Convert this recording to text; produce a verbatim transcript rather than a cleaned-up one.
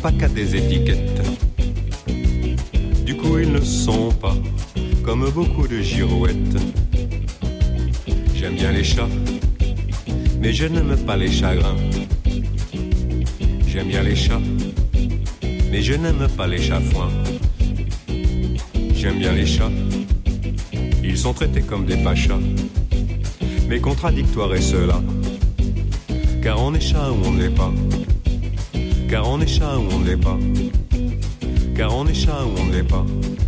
pas qu'à des étiquettes. Du coup ils ne sont pas comme beaucoup de girouettes. J'aime bien les chats, mais je n'aime pas les chagrins. J'aime bien les chats, mais je n'aime pas les chafouins. J'aime bien les chats, ils sont traités comme des pachas. Mais contradictoire est cela, car on est chat ou on ne l'est pas. Car on est chat ou on ne l'est pas. Car on est chat ou on ne l'est pas.